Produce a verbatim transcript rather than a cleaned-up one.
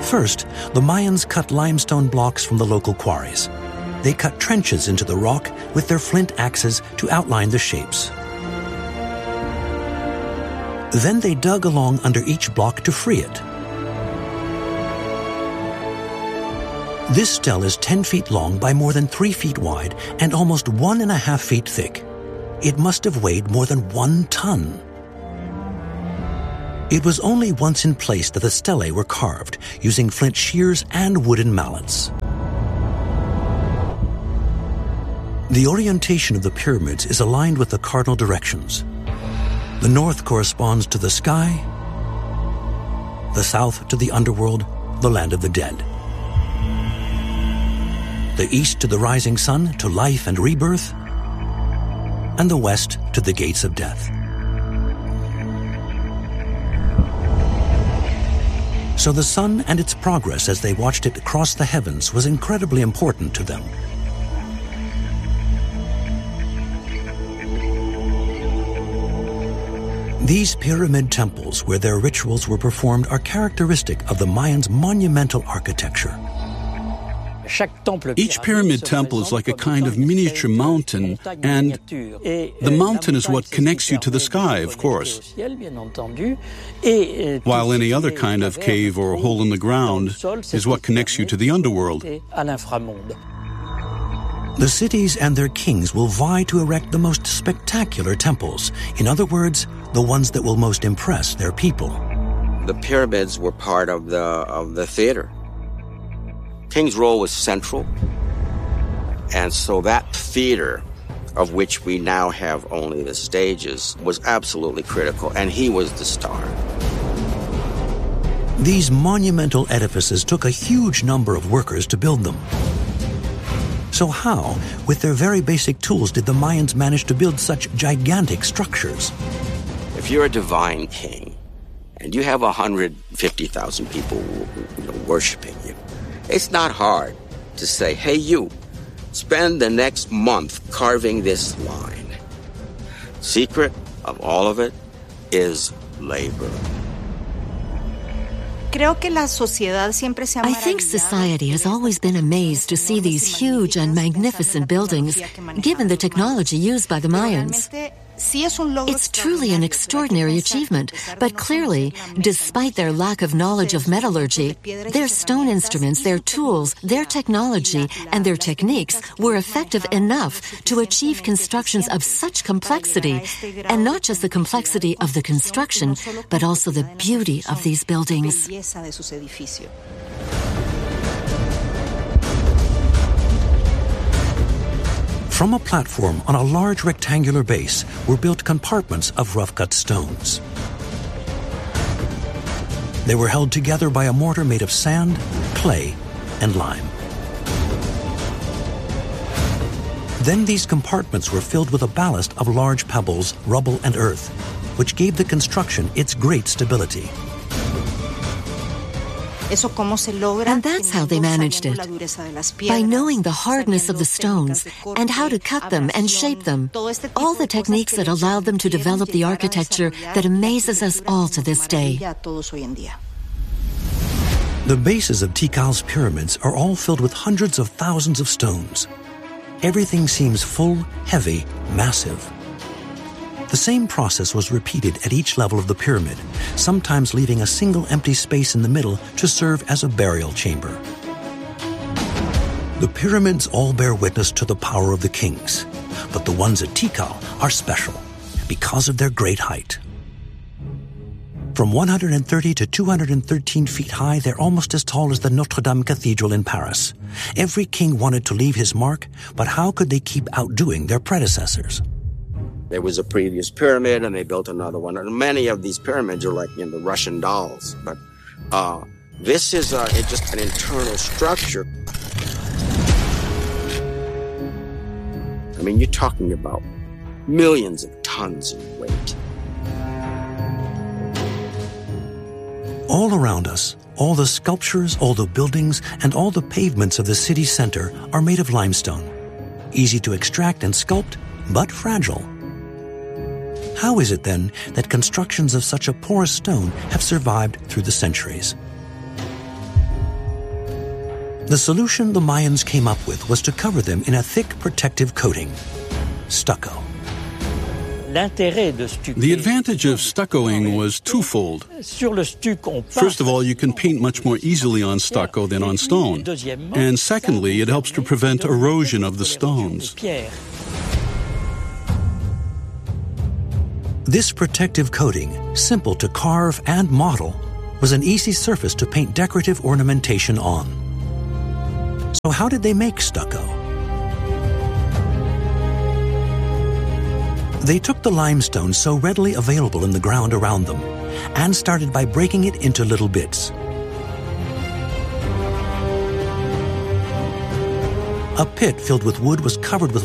First, the Mayans cut limestone blocks from the local quarries. They cut trenches into the rock with their flint axes to outline the shapes. Then they dug along under each block to free it. This stele is ten feet long by more than three feet wide and almost one and a half feet thick. It must have weighed more than one ton. It was only once in place that the stelae were carved, using flint shears and wooden mallets. The orientation of the pyramids is aligned with the cardinal directions. The north corresponds to the sky, the south to the underworld, the land of the dead. The east to the rising sun, to life and rebirth, and the west to the gates of death. So the sun and its progress as they watched it cross the heavens was incredibly important to them. These pyramid temples where their rituals were performed are characteristic of the Mayans' monumental architecture. Each pyramid temple is like a kind of miniature mountain, and the mountain is what connects you to the sky, of course. While any other kind of cave or hole in the ground is what connects you to the underworld. The cities and their kings will vie to erect the most spectacular temples. In other words, the ones that will most impress their people. The pyramids were part of the of the theater. King's role was central, and so that theater, of which we now have only the stages, was absolutely critical, and he was the star. These monumental edifices took a huge number of workers to build them. So how, with their very basic tools, did the Mayans manage to build such gigantic structures? If you're a divine king, and you have one hundred fifty thousand people, you know, worshiping you, it's not hard to say, hey, you, spend the next month carving this line. Secret of all of it is labor. I think society has always been amazed to see these huge and magnificent buildings, given the technology used by the Mayans. It's truly an extraordinary achievement, but clearly, despite their lack of knowledge of metallurgy, their stone instruments, their tools, their technology, and their techniques were effective enough to achieve constructions of such complexity, and not just the complexity of the construction, but also the beauty of these buildings. From a platform on a large rectangular base were built compartments of rough-cut stones. They were held together by a mortar made of sand, clay, and lime. Then these compartments were filled with a ballast of large pebbles, rubble, and earth, which gave the construction its great stability. And that's how they managed it, by knowing the hardness of the stones and how to cut them and shape them, all the techniques that allowed them to develop the architecture that amazes us all to this day. The bases of Tikal's pyramids are all filled with hundreds of thousands of stones. Everything seems full, heavy, massive. The same process was repeated at each level of the pyramid, sometimes leaving a single empty space in the middle to serve as a burial chamber. The pyramids all bear witness to the power of the kings, but the ones at Tikal are special because of their great height. From one hundred thirty to two hundred thirteen feet high, they're almost as tall as the Notre Dame Cathedral in Paris. Every king wanted to leave his mark, but how could they keep outdoing their predecessors? There was a previous pyramid, and they built another one. And many of these pyramids are like, you know, the Russian dolls. But uh, this is uh, it's just an internal structure. I mean, you're talking about millions of tons in weight. All around us, all the sculptures, all the buildings, and all the pavements of the city center are made of limestone. Easy to extract and sculpt, but fragile. How is it, then, that constructions of such a porous stone have survived through the centuries? The solution the Mayans came up with was to cover them in a thick protective coating, stucco. The advantage of stuccoing was twofold. First of all, you can paint much more easily on stucco than on stone. And secondly, it helps to prevent erosion of the stones. This protective coating, simple to carve and model, was an easy surface to paint decorative ornamentation on. So how did they make stucco? They took the limestone so readily available in the ground around them and started by breaking it into little bits. A pit filled with wood was covered with